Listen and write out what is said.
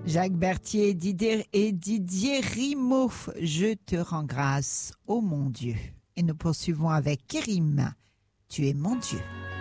Jacques Berthier et Didier Rimeau, je te rends grâce, ô mon Dieu. Et nous poursuivons avec Kérim, tu es mon Dieu.